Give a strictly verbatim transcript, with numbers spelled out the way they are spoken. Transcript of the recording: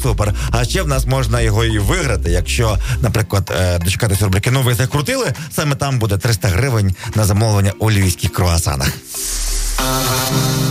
супер. А ще в нас можна його і виграти, якщо, наприклад, дочекатись рубрики «Ну, ви закрутили», саме там буде триста гривень на замовлення у львівських круасанах.